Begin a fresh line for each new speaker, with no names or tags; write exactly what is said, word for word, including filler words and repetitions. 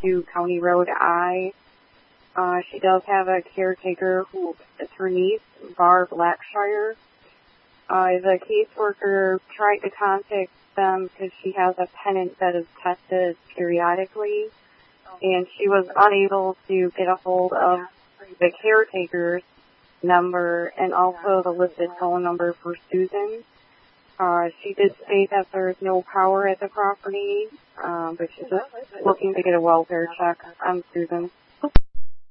to County Road I. Uh, she does have a caretaker who is her niece, Barb Blackshire. Uh, the caseworker tried to contact them because she has a pendant that is tested periodically, and she was unable to get a hold of the caretaker's number and also the listed phone number for Susan. Uh, she did state that there is no power at the property, um, but she's just looking to get a welfare check on Susan.